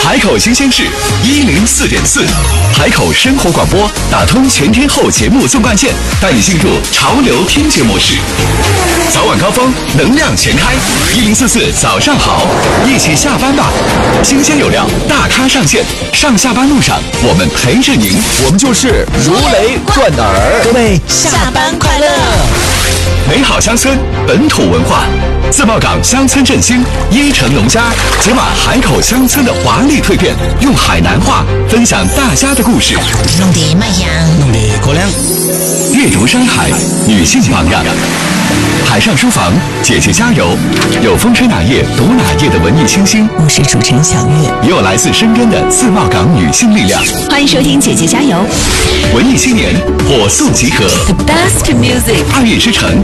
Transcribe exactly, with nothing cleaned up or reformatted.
海口新鲜事一零四点四，海口生活广播打通全天候节目纵贯线，带你进入潮流听觉模式。早晚高峰，能量全开，一零四四早上好，一起下班吧。新鲜有料，大咖上线，上下班路上我们陪着您，我们就是如雷贯耳。 各位下班快乐！ 美好乡村，本土文化，自贸港乡村振兴，一城农家，解码海口乡村的华丽蜕变，用海南话分享大家的故事， 弄得卖香， 弄得过凉。 阅读山海，女性榜样。海上书房，姐姐加油！有风吹哪页读哪页的文艺清新， 我是主持人小月， 也有来自身边的自贸港女性力量。 欢迎收听姐姐加油！ 文艺青年火速集合 The best music， 二月之城